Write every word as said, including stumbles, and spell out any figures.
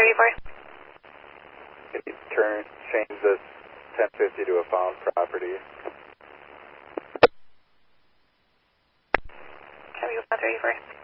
eighty-four. Can you turn, change this ten fifty to a found property? Can we go five eighty-four?